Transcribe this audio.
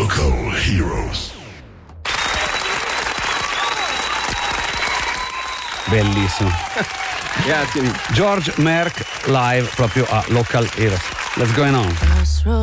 Local Heroes. Bellissimo. Grazie. George Merck live proprio a Local Heroes. Let's go on.